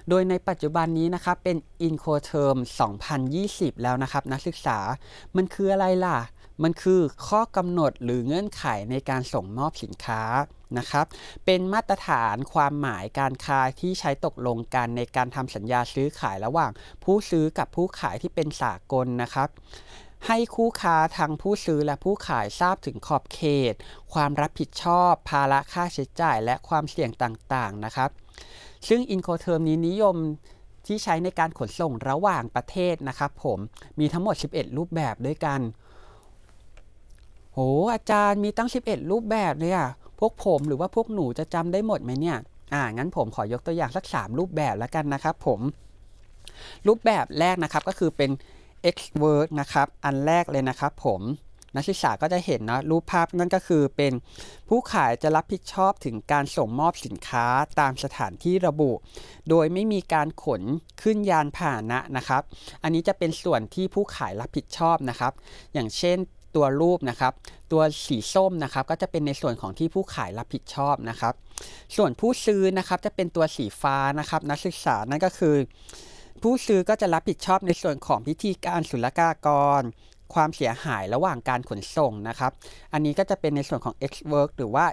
โดยในปัจจุบันนี้นะครับเป็น Incoterm 2020 แล้วนะครับนักศึกษามันคืออะไรล่ะมันคือข้อกำหนดหรือเงื่อนไขในการส่งมอบสินค้านะครับเป็นมาตรฐานความหมายการค้าที่ใช้ตกลงกันในการทำสัญญาซื้อขายระหว่างผู้ซื้อกับผู้ขายที่เป็นสากลนะครับให้คู่ค้าทั้งผู้ซื้อและผู้ขายทราบถึงขอบเขตความรับผิดชอบภาระค่าใช้จ่ายและความเสี่ยงต่างๆนะครับซึ่ง Incoterm นี้นิยมที่ใช้ในการขนส่งระหว่างประเทศนะครับผมมีทั้งหมด11รูปแบบด้วยกันโหอาจารย์มีตั้ง11รูปแบบเลยอะพวกผมหรือว่าพวกหนูจะจำได้หมดไหมเนี่ยงั้นผมขอยกตัวอย่างสัก3รูปแบบแล้วกันนะครับผมรูปแบบแรกนะครับก็คือเป็น X work นะครับอันแรกเลยนะครับผมนักศึกษาก็จะเห็นนะรูปภาพนั่นก็คือเป็นผู้ขายจะรับผิดชอบถึงการส่งมอบสินค้าตามสถานที่ระบุ โดยไม่มีการขนขึ้นยานพาหนะนะครับอันนี้จะเป็นส่วนที่ผู้ขายรับผิดชอบนะครับอย่างเช่นตัวรูปนะครับตัวสีส้มนะครับก็จะเป็นในส่วนของที่ผู้ขายรับผิดชอบนะครับส่วนผู้ซื้อนะครับจะเป็นตัวสีฟ้านะครับนักศึกษานั่นก็คือผู้ซื้อก็จะรับผิดชอบในส่วนของพิธีการศุลกากรความเสียหายระหว่างการขนส่งนะครับอันนี้ก็จะเป็นในส่วนของ X work หรือว่า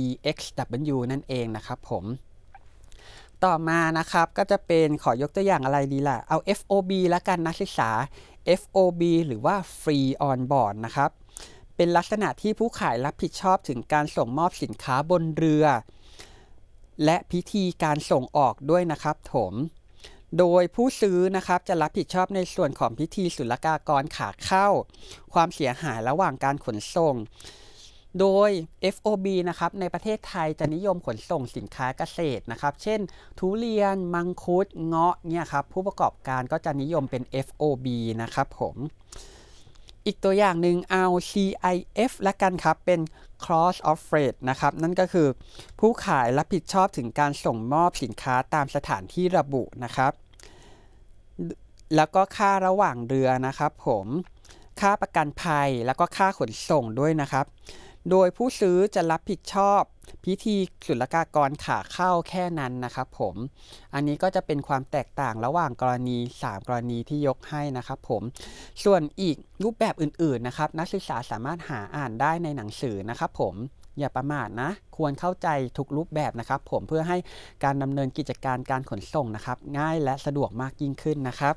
EXW นั่นเองนะครับผมต่อมานะครับก็จะเป็นขอยกตัวอย่างอะไรดีล่ะเอา FOB ละกันนักศึกษา FOB หรือว่า Free on Board นะครับเป็นลักษณะที่ผู้ขายรับผิดชอบถึงการส่งมอบสินค้าบนเรือและพิธีการส่งออกด้วยนะครับผมโดยผู้ซื้อนะครับจะรับผิดชอบในส่วนของพิธีศุลกากรขาเข้าความเสียหายระหว่างการขนส่งโดย FOB นะครับในประเทศไทยจะนิยมขนส่งสินค้าเกษตรนะครับเช่นทุเรียนมังคุดเงาะเนี่ยครับผู้ประกอบการก็จะนิยมเป็น FOB นะครับผมอีกตัวอย่างหนึ่งเอา CIF ละกันครับเป็น Cross of Freight นะครับนั่นก็คือผู้ขายรับผิดชอบถึงการส่งมอบสินค้าตามสถานที่ระบุนะครับแล้วก็ค่าระหว่างเรือนะครับผมค่าประกันภัยแล้วก็ค่าขนส่งด้วยนะครับโดยผู้ซื้อจะรับผิดชอบพิธีศุลกากรขาเข้าแค่นั้นนะครับผมอันนี้ก็จะเป็นความแตกต่างระหว่างกรณี3กรณีที่ยกให้นะครับผมส่วนอีกรูปแบบอื่นๆนะครับนักศึกษาสามารถหาอ่านได้ในหนังสือนะครับผมอย่าประมาทนะควรเข้าใจทุกรูปแบบนะครับผมเพื่อให้การดำเนินกิจการการขนส่งนะครับง่ายและสะดวกมากยิ่งขึ้นนะครับ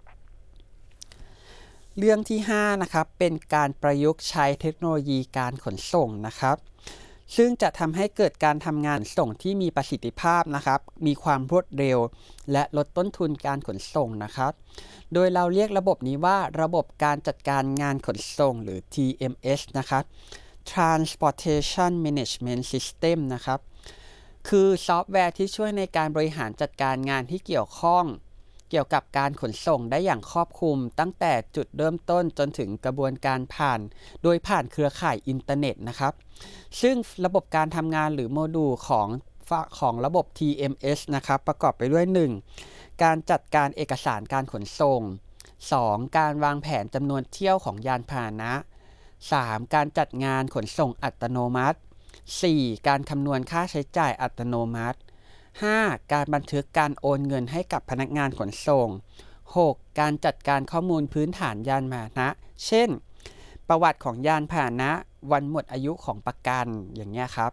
เรื่องที่5นะครับเป็นการประยุกต์ใช้เทคโนโลยีการขนส่งนะครับซึ่งจะทำให้เกิดการทำงานส่งที่มีประสิทธิภาพนะครับมีความรวดเร็วและลดต้นทุนการขนส่งนะครับโดยเราเรียกระบบนี้ว่าระบบการจัดการงานขนส่งหรือ TMS นะครับ Transportation Management System นะครับคือซอฟต์แวร์ที่ช่วยในการบริหารจัดการงานที่เกี่ยวข้องเกี่ยวกับการขนส่งได้อย่างครอบคลุมตั้งแต่จุดเริ่มต้นจนถึงกระบวนการโดยผ่านเครือข่ายอินเทอร์เน็ตนะครับซึ่งระบบการทำงานหรือโมดูลของระบบ TMS นะครับประกอบไปด้วย 1. การจัดการเอกสารการขนส่ง 2. การวางแผนจำนวนเที่ยวของยานพาหนะ 3. การจัดงานขนส่งอัตโนมัติ 4. การคำนวณค่าใช้จ่ายอัตโนมัติ 5. การบันทึกการโอนเงินให้กับพนักงานขนส่ง 6. การจัดการข้อมูลพื้นฐานยานพาหนะ เช่น ประวัติของยานพาหนะ วันหมดอายุของประกัน อย่างเงี้ยครับ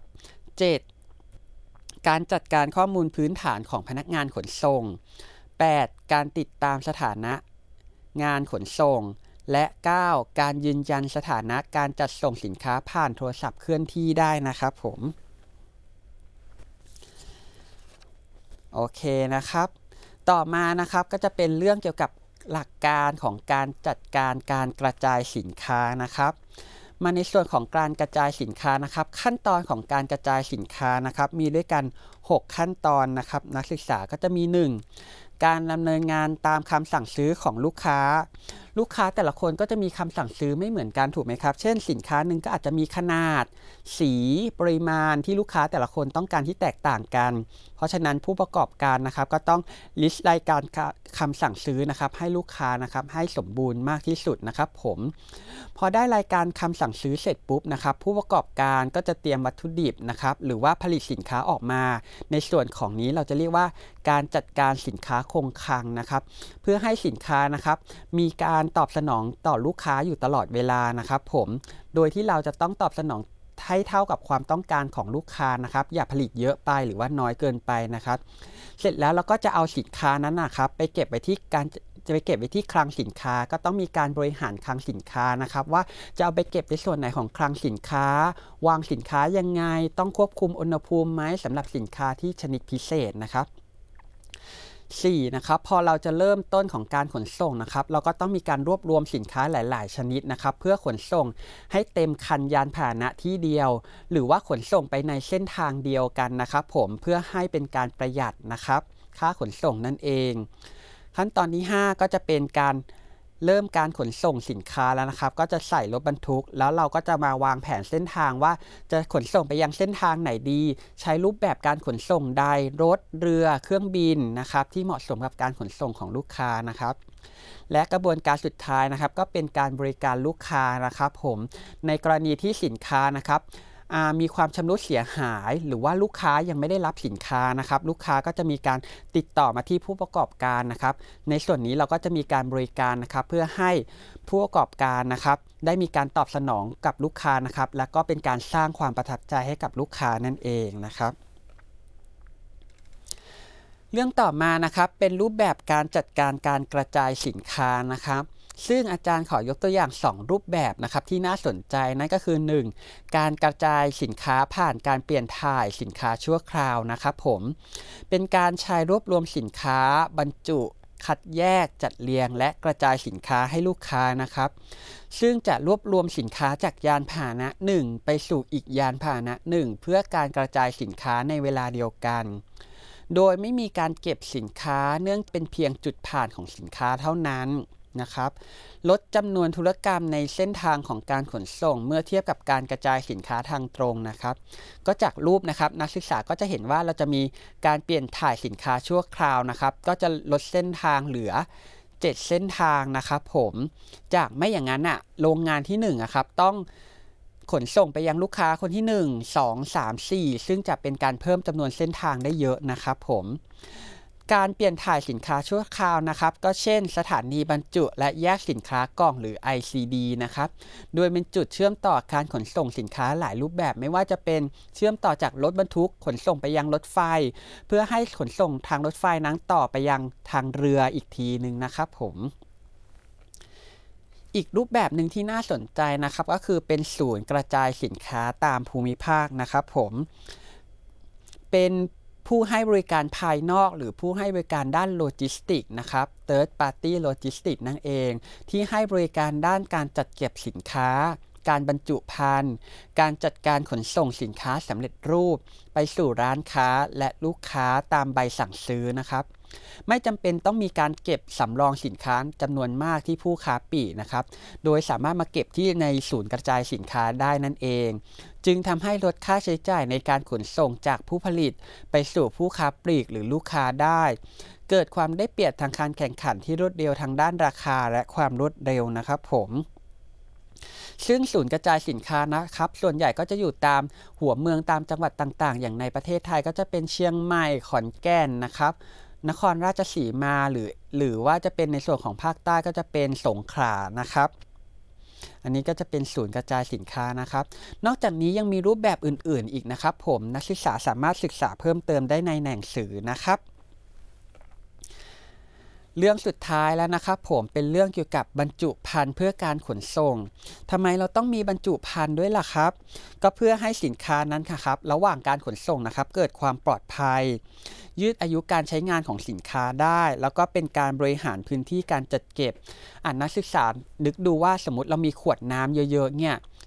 7. การจัดการข้อมูลพื้นฐานของพนักงานขนส่ง 8. การติดตามสถานะงานขนส่ง และ 9. การยืนยันสถานะการจัดส่งสินค้าผ่านโทรศัพท์เคลื่อนที่ได้นะครับผมโอเคนะครับต่อมานะครับก็จะเป็นเรื่องเกี่ยวกับหลักการของการจัดการการกระจายสินค้านะครับมาในส่วนของการกระจายสินค้านะครับขั้นตอนของการกระจายสินค้านะครับมีด้วยกัน6ขั้นตอนนะครับนักศึกษาก็จะมี 1. การดำเนินงานตามคำสั่งซื้อของลูกค้าลูกค้าแต่ละคนก็จะมีคำสั่งซื้อไม่เหมือนกันถูกไหมครับเช่นสินค้าหนึ่งก็อาจจะมีขนาดสีปริมาณที่ลูกค้าแต่ละคนต้องการที่แตกต่างกันเพราะฉะนั้นผู้ประกอบการนะครับก็ต้อง list รายการคำสั่งซื้อนะครับให้ลูกค้านะครับให้สมบูรณ์มากที่สุดนะครับผมพอได้รายการคำสั่งซื้อเสร็จปุ๊บนะครับผู้ประกอบการก็จะเตรียมวัตถุดิบนะครับหรือว่าผลิตสินค้าออกมาในส่วนของนี้เราจะเรียกว่าการจัดการสินค้าคงคลังนะครับเพื่อให้สินค้านะครับมีการตอบสนองต่อลูกค้าอยู่ตลอดเวลานะครับผมโดยที่เราจะต้องตอบสนองให้เท่ากับความต้องการของลูกค้านะครับอย่าผลิตเยอะไปหรือว่าน้อยเกินไปนะครับเสร็จแล้วเราก็จะเอาสินค้านั้นนะครับไปเก็บไว้ที่คลังสินค้าก็ต้องมีการบริหารคลังสินค้านะครับว่าจะเอาไปเก็บในส่วนไหนของคลังสินค้าวางสินค้ายังไงต้องควบคุมอุณหภูมิไหมสำหรับสินค้าที่ชนิดพิเศษนะครับ4นะครับพอเราจะเริ่มต้นของการขนส่งนะครับเราก็ต้องมีการรวบรวมสินค้าหลายๆชนิดนะครับเพื่อขนส่งให้เต็มคันยานพาหนะที่เดียวหรือว่าขนส่งไปในเส้นทางเดียวกันนะครับผมเพื่อให้เป็นการประหยัดนะครับค่าขนส่งนั่นเองขั้นตอนที่5ก็จะเป็นการเริ่มการขนส่งสินค้าแล้วนะครับก็จะใส่รถบรรทุกแล้วเราก็จะมาวางแผนเส้นทางว่าจะขนส่งไปยังเส้นทางไหนดีใช้รูปแบบการขนส่งใดรถเรือเครื่องบินนะครับที่เหมาะสมกับการขนส่งของลูกค้านะครับและกระบวนการสุดท้ายนะครับก็เป็นการบริการลูกค้านะครับผมในกรณีที่สินค้านะครับมีความชำรุดเสียหายหรือว่าลูกค้ายังไม่ได้รับสินค้านะครับลูกค้าก็จะมีการติดต่อมาที่ผู้ประกอบการนะครับในส่วนนี้เราก็จะมีการบริการนะครับเพื่อให้ผู้ประกอบการนะครับได้มีการตอบสนองกับลูกค้านะครับและก็เป็นการสร้างความประทับใจให้กับลูกค้านั่นเองนะครับเรื่องต่อมานะครับเป็นรูปแบบการจัดการการกระจายสินค้านะครับซึ่งอาจารย์ขอยกตัวอย่าง2รูปแบบนะครับที่น่าสนใจนั่นก็คือ 1. การกระจายสินค้าผ่านการเปลี่ยนถ่ายสินค้าชั่วคราวนะครับผมเป็นการใช้รวบรวมสินค้าบรรจุคัดแยกจัดเรียงและกระจายสินค้าให้ลูกค้านะครับซึ่งจะรวบรวมสินค้าจากยานพาหนะ1ไปสู่อีกยานพาหนะ1เพื่อการกระจายสินค้าในเวลาเดียวกันโดยไม่มีการเก็บสินค้าเนื่องเป็นเพียงจุดผ่านของสินค้าเท่านั้นนะครับลดจำนวนธุรกรรมในเส้นทางของการขนส่งเมื่อเทียบกับการกระจายสินค้าทางตรงนะครับก็จากรูปนะครับนักศึกษาก็จะเห็นว่าเราจะมีการเปลี่ยนถ่ายสินค้าชั่วคราวนะครับก็จะลดเส้นทางเหลือ7เส้นทางนะครับผมจากไม่อย่างนั้นอ่ะโรงงานที่1ครับต้องขนส่งไปยังลูกค้าคนที่1 2 3 4ซึ่งจะเป็นการเพิ่มจำนวนเส้นทางได้เยอะนะครับผมการเปลี่ยนถ่ายสินค้าชั่วคราวนะครับก็เช่นสถานีบรรจุและแยกสินค้ากล่องหรือ ICD นะครับโดยเป็นจุดเชื่อมต่อการขนส่งสินค้าหลายรูปแบบไม่ว่าจะเป็นเชื่อมต่อจากรถบรรทุกขนส่งไปยังรถไฟเพื่อให้ขนส่งทางรถไฟนั้นต่อไปยังทางเรืออีกทีหนึ่งนะครับผมอีกรูปแบบหนึ่งที่น่าสนใจนะครับก็คือเป็นศูนย์กระจายสินค้าตามภูมิภาคนะครับผมเป็นผู้ให้บริการภายนอกหรือผู้ให้บริการด้านโลจิสติกนะครับ Third Party Logistics นั่นเองที่ให้บริการด้านการจัดเก็บสินค้าการบรรจุภัณฑ์การจัดการขนส่งสินค้าสำเร็จรูปไปสู่ร้านค้าและลูกค้าตามใบสั่งซื้อนะครับไม่จำเป็นต้องมีการเก็บสำรองสินค้าจำนวนมากที่ผู้ค้าปลีกนะครับโดยสามารถมาเก็บที่ในศูนย์กระจายสินค้าได้นั่นเองจึงทำให้ลดค่าใช้จ่ายในการขนส่งจากผู้ผลิตไปสู่ผู้ค้าปลีกหรือลูกค้าได้เกิดความได้เปรียบทางการแข่งขันที่รวดเร็วทางด้านราคาและความรวดเร็วนะครับผมซึ่งศูนย์กระจายสินค้านะครับส่วนใหญ่ก็จะอยู่ตามหัวเมืองตามจังหวัดต่างๆอย่างในประเทศไทยก็จะเป็นเชียงใหม่ขอนแก่นนะครับนครราชสีมาหรือว่าจะเป็นในส่วนของภาคใต้ก็จะเป็นสงขลานะครับอันนี้ก็จะเป็นศูนย์กระจายสินค้านะครับนอกจากนี้ยังมีรูปแบบอื่นๆอีกนะครับผมนักศึกษาสามารถศึกษาเพิ่มเติมได้ในหนังสือนะครับเรื่องสุดท้ายแล้วนะครับผมเป็นเรื่องเกี่ยวกับบรรจุภัณฑ์เพื่อการขนส่งทำไมเราต้องมีบรรจุภัณฑ์ด้วยล่ะครับก็เพื่อให้สินค้านั้นครับระหว่างการขนส่งนะครับเกิดความปลอดภัยยืดอายุการใช้งานของสินค้าได้แล้วก็เป็นการบริหารพื้นที่การจัดเก็บนักศึกษานึกดูว่าสมมติเรามีขวดน้ำเยอะๆเนี่ย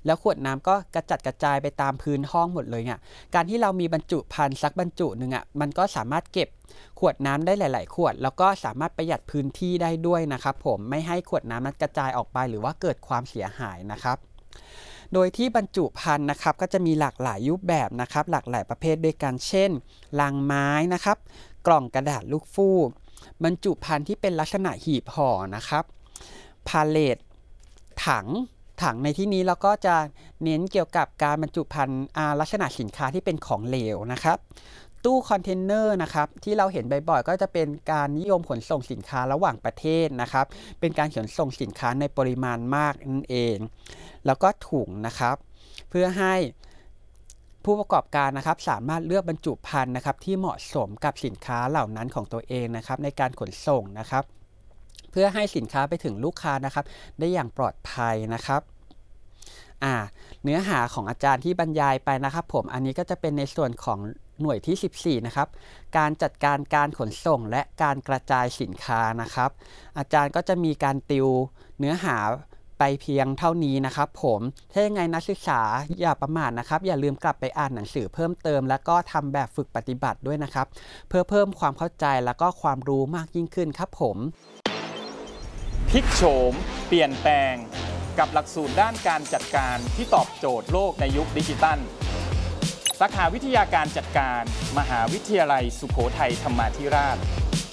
แล้วขวดน้ำก็กระจัดกระจายไปตามพื้นห้องหมดเลยเนี่ยการที่เรามีบรรจุภัณฑ์สักบรรจุหนึ่งมันก็สามารถเก็บขวดน้ำได้หลายๆขวดแล้วก็สามารถประหยัดพื้นที่ได้ด้วยนะครับผมไม่ให้ขวดน้ำนั้นกระจายออกไปหรือว่าเกิดความเสียหายนะครับโดยที่บรรจุภัณฑ์นะครับก็จะมีหลากหลายรูปแบบนะครับหลากหลายประเภทด้วยกันเช่นลังไม้นะครับกล่องกระดาษลูกฟูกบรรจุภัณฑ์ที่เป็นลักษณะหีบห่อนะครับพาเลตถังในที่นี้เราก็จะเน้นเกี่ยวกับการบรรจุภัณฑ์ลักษณะสินค้าที่เป็นของเหลวนะครับตู้คอนเทนเนอร์นะครับที่เราเห็นบ่อยๆก็จะเป็นการนิยมขนส่งสินค้าระหว่างประเทศนะครับเป็นการขนส่งสินค้าในปริมาณมากนั่นเองแล้วก็ถุงนะครับเพื่อให้ผู้ประกอบการนะครับสามารถเลือกบรรจุภัณฑ์นะครับที่เหมาะสมกับสินค้าเหล่านั้นของตัวเองนะครับในการขนส่งนะครับเพื่อให้สินค้าไปถึงลูกค้านะครับได้อย่างปลอดภัยนะครับเนื้อหาของอาจารย์ที่บรรยายไปนะครับผมอันนี้ก็จะเป็นในส่วนของหน่วยที่14นะครับการจัดการการขนส่งและการกระจายสินค้านะครับอาจารย์ก็จะมีการติวเนื้อหาไปเพียงเท่านี้นะครับผมถ้ายังไงนักศึกษาอย่าประมาทนะครับอย่าลืมกลับไปอ่านหนังสือเพิ่มเติมแล้วก็ทำแบบฝึกปฏิบัติด้วยนะครับเพื่อเพิ่มความเข้าใจแล้วก็ความรู้มากยิ่งขึ้นครับผมพลิกโฉมเปลี่ยนแปลงกับหลักสูตรด้านการจัดการที่ตอบโจทย์โลกในยุคดิจิทัลสาขาวิทยาการจัดการมหาวิทยาลัยสุโขทัยธรรมาธิราช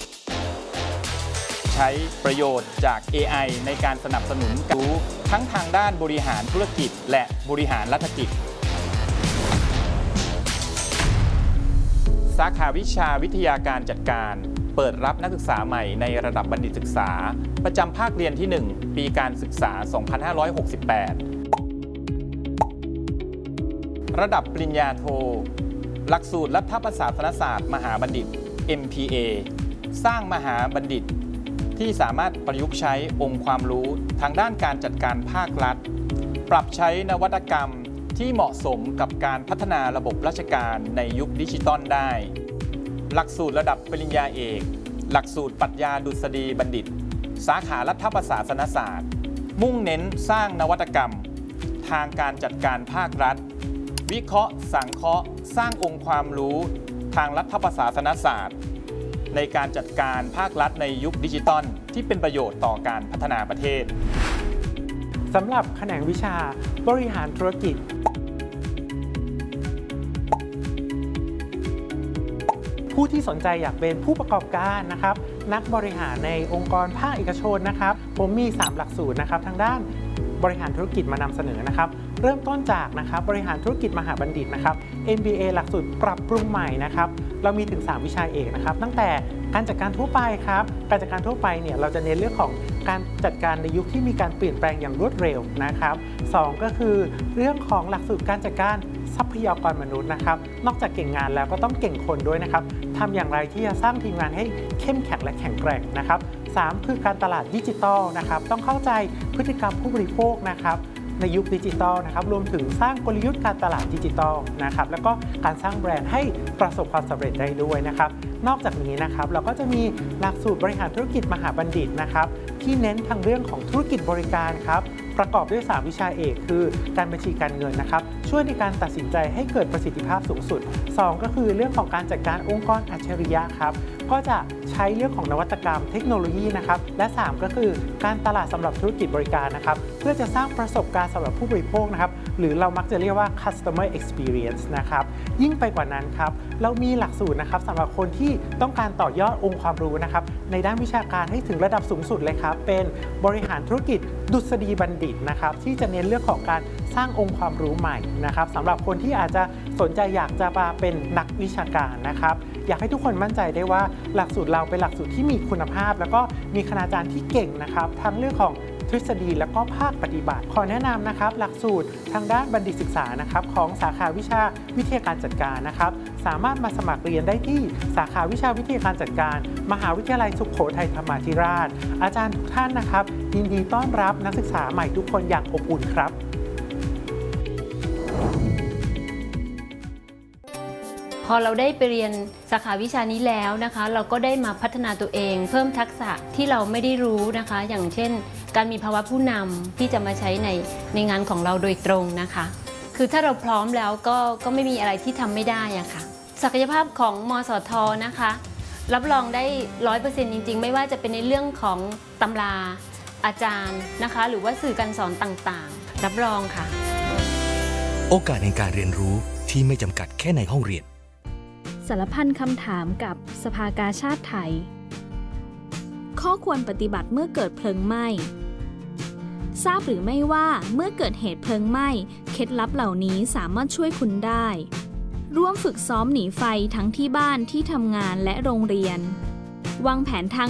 ใช้ประโยชน์จาก AI ในการสนับสนุนการรู้ทั้งทางด้านบริหารธุรกิจและบริหารรัฐกิจสาขาวิชาวิทยาการจัดการเปิดรับนักศึกษาใหม่ในระดับบัณฑิตศึกษาประจำภาคเรียนที่ 1 ปีการศึกษา 2568 ระดับปริญญาโทหลักสูตรรัฐประศาสนศาสตร์มหาบัณฑิต MPA สร้างมหาบัณฑิตที่สามารถประยุกต์ใช้องค์ความรู้ทางด้านการจัดการภาครัฐปรับใช้นวัตกรรมที่เหมาะสมกับการพัฒนาระบบราชการในยุคดิจิตอลได้หลักสูตรระดับปริญญาเอกหลักสูตรปรัชญาดุษฎีบัณฑิตสาขารัฐประศาสนศาสตร์มุ่งเน้นสร้างนวัตกรรมทางการจัดการภาครัฐวิเคราะห์สังเคราะห์สร้างองค์ความรู้ทางรัฐประศาสนศาสตร์ในการจัดการภาครัฐในยุคดิจิตอลที่เป็นประโยชน์ต่อการพัฒนาประเทศสำหรับแขนงวิชาบริหารธุรกิจผู้ที่สนใจอยากเป็นผู้ประกอบการนะครับนักบริหารในองค์กรภาคเอกชนนะครับผมมี3หลักสูตรนะครับทางด้านบริหารธุรกิจมานำเสนอนะครับเริ่มต้นจากนะครับบริหารธุรกิจมหาบัณฑิตนะครับ MBA หลักสูตรปรับปรุงใหม่นะครับเรามีถึง3วิชาเอกนะครับตั้งแต่การจัดการทั่วไปครับการจัดการทั่วไปเนี่ยเราจะเน้นเรื่องของการจัดการในยุคที่มีการเปลี่ยนแปลงอย่างรวดเร็วนะครับ2ก็คือเรื่องของหลักสูตรการจัดการทรัพยากรมนุษย์นะครับนอกจากเก่งงานแล้วก็ต้องเก่งคนด้วยนะครับทำอย่างไรที่จะสร้างทีมงานให้เข้มแข็งและแข็งแกร่งนะครับ3คือการตลาดดิจิทัลนะครับต้องเข้าใจพฤติกรรมผู้บริโภคนะครับในยุคดิจิทัลนะครับรวมถึงสร้างกลยุทธ์การตลาดดิจิทัลนะครับแล้วก็การสร้างแบรนด์ให้ประสบความสำเร็จได้ด้วยนะครับนอกจากนี้นะครับเราก็จะมีหลักสูตรบริหารธุรกิจมหาบัณฑิตนะครับที่เน้นทางเรื่องของธุรกิจบริการครับประกอบด้วย3วิชาเอกคือการบัญชีการเงินนะครับช่วยในการตัดสินใจให้เกิดประสิทธิภาพสูงสุด2ก็คือเรื่องของการจัดการองค์กรอัจฉริยะครับก็จะใช้เรื่องของนวัตกรรมเทคโนโลยีนะครับและ3ก็คือการตลาดสำหรับธุรกิจบริการนะครับเพื่อจะสร้างประสบการณ์สำหรับผู้บริโภคนะครับหรือเรามักจะเรียกว่า customer experience นะครับยิ่งไปกว่านั้นครับเรามีหลักสูตรนะครับสำหรับคนที่ต้องการต่อยอดองค์ความรู้นะครับในด้านวิชาการให้ถึงระดับสูงสุดเลยครับเป็นบริหารธุรกิจดุษฎีบัณฑิตนะครับที่จะเน้นเรื่องของการสร้างองค์ความรู้ใหม่นะครับสำหรับคนที่อาจจะสนใจอยากจะมาเป็นนักวิชาการนะครับอยากให้ทุกคนมั่นใจได้ว่าหลักสูตรเราเป็นหลักสูตรที่มีคุณภาพแล้วก็มีคณาจารย์ที่เก่งนะครับทั้งเรื่องของทฤษฎีและก็ภาคปฏิบัติขอแนะนำนะครับหลักสูตรทางด้านบัณฑิตศึกษานะครับของสาขาวิชาวิทยาการจัดการนะครับสามารถมาสมัครเรียนได้ที่สาขาวิชาวิทยาการจัดการมหาวิทยาลัยสุโขทัยธรรมาธิราชอาจารย์ทุกท่านนะครับยินดีต้อนรับนักศึกษาใหม่ทุกคนอย่างอบอุ่นครับพอเราได้ไปเรียนสาขาวิชานี้แล้วนะคะเราก็ได้มาพัฒนาตัวเองเพิ่มทักษะที่เราไม่ได้รู้นะคะอย่างเช่นการมีภาวะผู้นำที่จะมาใช้ในงานของเราโดยตรงนะคะคือถ้าเราพร้อมแล้วก็ไม่มีอะไรที่ทำไม่ได้อะค่ะศักยภาพของมสท.นะคะรับรองได้ 100% จริงๆไม่ว่าจะเป็นในเรื่องของตำราอาจารย์นะคะหรือว่าสื่อการสอนต่างๆรับรองค่ะโอกาสในการเรียนรู้ที่ไม่จำกัดแค่ในห้องเรียนสารพันคำถามกับสภากาชาดไทยข้อควรปฏิบัติเมื่อเกิดเพลิงไหม้ทราบหรือไม่ว่าเมื่อเกิดเหตุเพลิงไหม้เคล็ดลับเหล่านี้สามารถช่วยคุณได้ร่วมฝึกซ้อมหนีไฟทั้งที่บ้านที่ทำงานและโรงเรียนวางแผนทาง